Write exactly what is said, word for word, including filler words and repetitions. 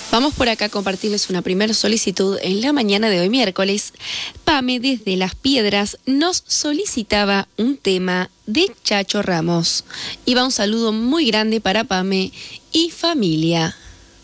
Vamos por acá a compartirles una primera solicitud en la mañana de hoy miércoles. Pame desde Las Piedras nos solicitaba un tema de Chacho Ramos. Y va un saludo muy grande para Pame y familia.